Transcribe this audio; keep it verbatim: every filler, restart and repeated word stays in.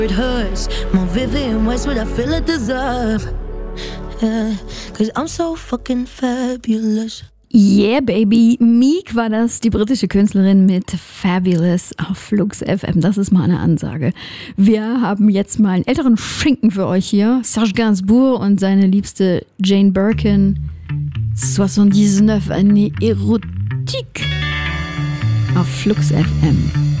It hurts more vivid in ways what I feel I deserve. Yeah, cause I'm so fucking fabulous. Yeah, baby. Meek war das, die britische Künstlerin mit Fabulous auf Flux F M. Das ist mal eine Ansage. Wir haben jetzt mal einen älteren Schinken für euch hier. Serge Gainsbourg und seine liebste Jane Birkin. neunundneunzig, eine Erotik auf Flux F M.